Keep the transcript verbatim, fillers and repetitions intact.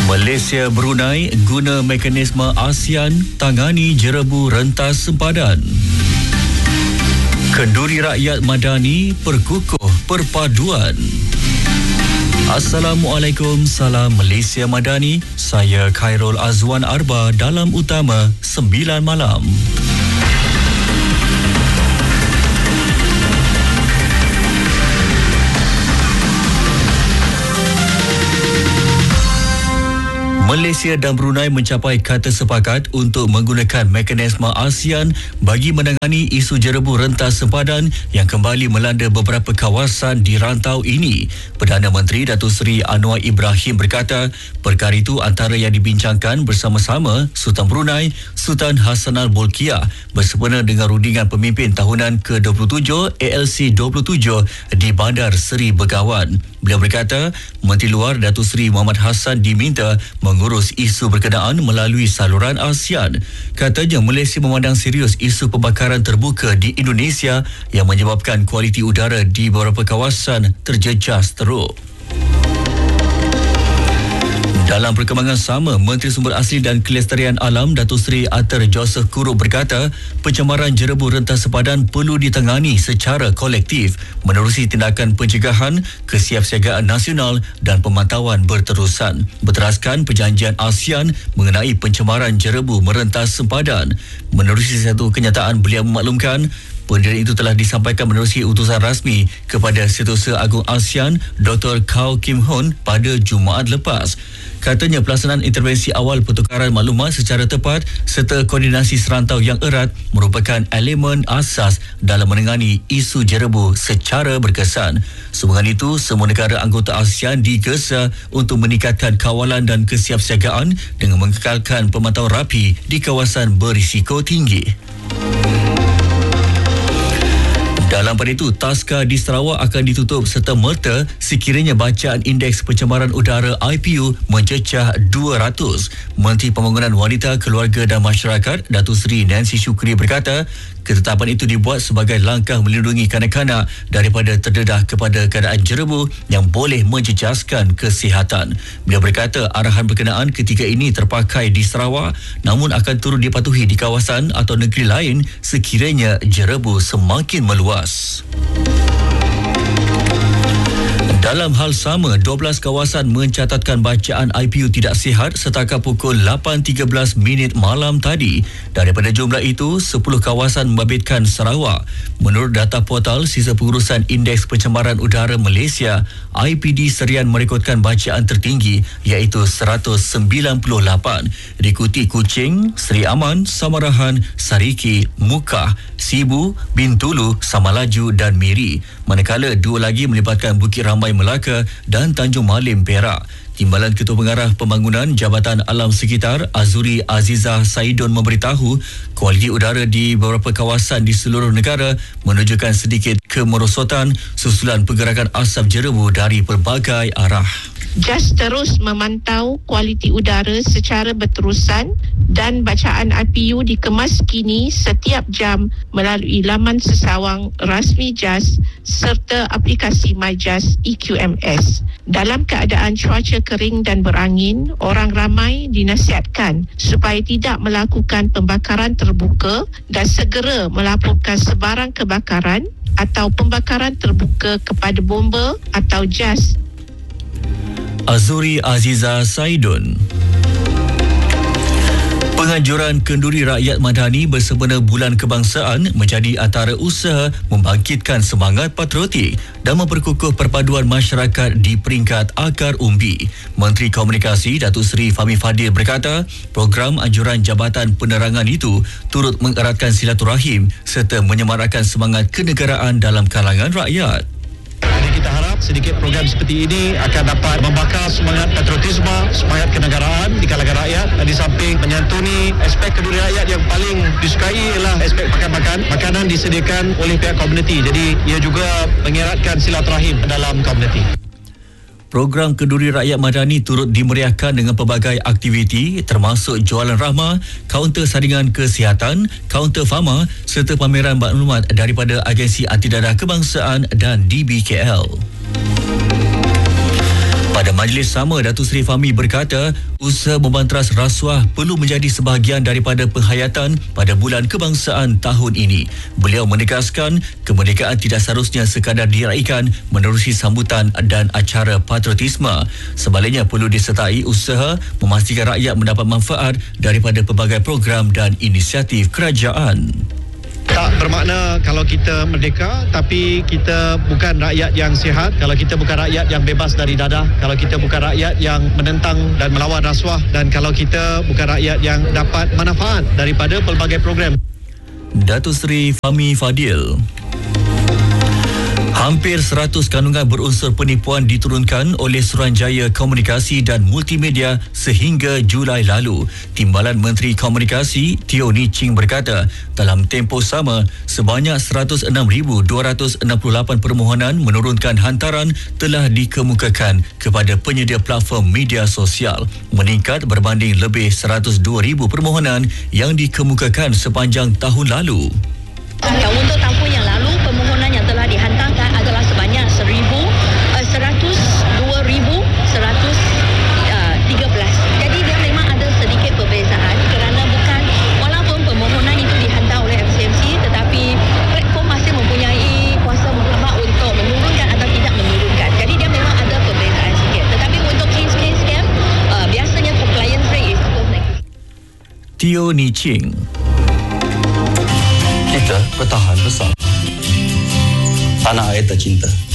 Malaysia Brunei guna mekanisme ASEAN tangani jerebu rentas sempadan. Kenduri Rakyat Madani perkukuh perpaduan. Assalamualaikum, salam Malaysia Madani. Saya Khairul Azwan Arba dalam Utama sembilan malam. Malaysia dan Brunei mencapai kata sepakat untuk menggunakan mekanisme ASEAN bagi menangani isu jerebu rentas sempadan yang kembali melanda beberapa kawasan di rantau ini. Perdana Menteri Datuk Seri Anwar Ibrahim berkata, perkara itu antara yang dibincangkan bersama-sama Sultan Brunei, Sultan Hassanal Bolkiah bersempena dengan rundingan pemimpin tahunan ke dua puluh tujuh A L C dua puluh tujuh di Bandar Seri Begawan. Beliau berkata, Menteri Luar Datuk Seri Muhammad Hassan diminta mengurus isu berkenaan melalui saluran ASEAN. Katanya Malaysia memandang serius isu pembakaran terbuka di Indonesia yang menyebabkan kualiti udara di beberapa kawasan terjejas teruk. Dalam perkembangan sama, Menteri Sumber Asli dan Kelestarian Alam Datuk Seri Arthur Joseph Kurup berkata, pencemaran jerebu rentas sempadan perlu ditangani secara kolektif menerusi tindakan pencegahan, kesiapsiagaan nasional dan pemantauan berterusan. Berteraskan perjanjian ASEAN mengenai pencemaran jerebu merentas sempadan. Menerusi satu kenyataan, beliau memaklumkan pendirian itu telah disampaikan menerusi utusan rasmi kepada Setiausaha Agung ASEAN Doktor Kao Kim Hoon pada Jumaat lepas. Katanya pelaksanaan intervensi awal pertukaran maklumat secara tepat serta koordinasi serantau yang erat merupakan elemen asas dalam menangani isu jerebu secara berkesan. Sehubungan itu, semua negara anggota ASEAN digesa untuk meningkatkan kawalan dan kesiapsiagaan dengan mengekalkan pemantauan rapi di kawasan berisiko tinggi. Dalam pada itu, taska di Sarawak akan ditutup serta merta sekiranya bacaan indeks pencemaran udara I P U mencecah dua ratus. Menteri Pembangunan Wanita, Keluarga dan Masyarakat Datuk Seri Nancy Shukri berkata, ketetapan itu dibuat sebagai langkah melindungi kanak-kanak daripada terdedah kepada keadaan jerebu yang boleh menjejaskan kesihatan. Beliau berkata arahan berkenaan ketika ini terpakai di Sarawak namun akan turut dipatuhi di kawasan atau negeri lain sekiranya jerebu semakin meluas. Dalam hal sama, dua belas kawasan mencatatkan bacaan I P U tidak sihat setakat pukul lapan tiga belas minit malam tadi. Daripada jumlah itu, sepuluh kawasan membabitkan Sarawak. Menurut data portal Sisa Pengurusan Indeks Pencemaran Udara Malaysia, I P D Serian merekodkan bacaan tertinggi iaitu seratus sembilan puluh lapan. Diikuti Kuching, Seri Aman, Samarahan, Sariki, Mukah, Sibu, Bintulu, Samalaju dan Miri. Manakala dua lagi melibatkan Bukit Rambai Melaka dan Tanjung Malim Perak. Timbalan Ketua Pengarah Pembangunan Jabatan Alam Sekitar Azuri Azizah Saidon memberitahu kualiti udara di beberapa kawasan di seluruh negara menunjukkan sedikit kemerosotan susulan pergerakan asap jerebu dari pelbagai arah. J A S terus memantau kualiti udara secara berterusan dan bacaan I P U dikemas kini setiap jam melalui laman sesawang rasmi J A S serta aplikasi MyJAS E Q M S. Dalam keadaan cuaca kering dan berangin, orang ramai dinasihatkan supaya tidak melakukan pembakaran terbuka dan segera melaporkan sebarang kebakaran atau pembakaran terbuka kepada bomba atau J A S. Azuri Azizah Saidon. Penganjuran Kenduri Rakyat Madani bersempena Bulan Kebangsaan menjadi antara usaha membangkitkan semangat patriotik dan memperkukuh perpaduan masyarakat di peringkat akar umbi. Menteri Komunikasi Datuk Seri Fahmi Fadil berkata, program anjuran Jabatan Penerangan itu turut mengeratkan silaturahim serta menyemarakkan semangat kenegaraan dalam kalangan rakyat. Kita harap sedikit program seperti ini akan dapat membakar semangat patriotisme, semangat kenegaraan di kalangan rakyat dan di samping menyantuni aspek kenduri rakyat yang paling disukai ialah aspek makan-makan. Makanan disediakan oleh pihak komuniti, jadi ia juga mengeratkan silaturahim dalam komuniti. Program Kenduri Rakyat Madani turut dimeriahkan dengan pelbagai aktiviti termasuk jualan rahmah, kaunter saringan kesihatan, kaunter fama serta pameran maklumat daripada Agensi Antidadah Kebangsaan dan D B K L. Pada majlis sama, Datuk Seri Fahmi berkata, usaha membanteras rasuah perlu menjadi sebahagian daripada penghayatan pada Bulan Kebangsaan tahun ini. Beliau menegaskan, kemerdekaan tidak seharusnya sekadar diraikan menerusi sambutan dan acara patriotisme. Sebaliknya, perlu disertai usaha memastikan rakyat mendapat manfaat daripada pelbagai program dan inisiatif kerajaan. Tak bermakna kalau kita merdeka tapi kita bukan rakyat yang sihat, kalau kita bukan rakyat yang bebas dari dadah, kalau kita bukan rakyat yang menentang dan melawan rasuah, dan kalau kita bukan rakyat yang dapat manfaat daripada pelbagai program. Datuk Seri Fahmi Fadil. Hampir seratus kandungan berunsur penipuan diturunkan oleh Suruhanjaya Komunikasi dan Multimedia sehingga Julai lalu. Timbalan Menteri Komunikasi Teo Ni Ching berkata, dalam tempoh sama, sebanyak seratus enam ribu dua ratus enam puluh lapan permohonan menurunkan hantaran telah dikemukakan kepada penyedia platform media sosial, meningkat berbanding lebih seratus dua ribu permohonan yang dikemukakan sepanjang tahun lalu. Dan untuk tahun yang lalu, permohonan yang telah dihantarkan adalah sebanyak seratus dua ribu seratus tiga belas. Jadi dia memang ada sedikit perbezaan kerana bukan, walaupun permohonan itu dihantar oleh M C M C, tetapi platform masih mempunyai kuasa mutlak untuk menurunkan atau tidak menurunkan. Jadi dia memang ada perbezaan sikit. Tetapi untuk case-case scam, uh, biasanya compliance rate is cukup naik. Teo Ni Ching. Kita bertahan besar. Tanah air tercinta.